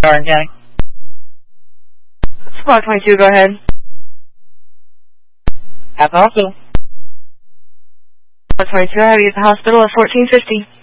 Orange County. Squad 22, go ahead. Alcohol. Squad 22, I have you at the hospital at 1450.